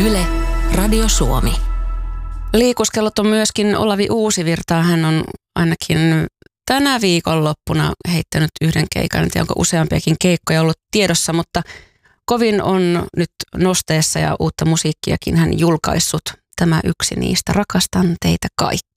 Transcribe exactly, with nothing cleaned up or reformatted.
Yle, Radio Suomi. Liikuskellot on myöskin Olavi Uusivirta. Hän on ainakin tänä viikonloppuna heittänyt yhden keikan. En tiedä, onko useampiakin keikkoja ollut tiedossa, mutta kovin on nyt nosteessa ja uutta musiikkiakin hän julkaissut. Tämä yksi niistä. Rakastan teitä kaikki.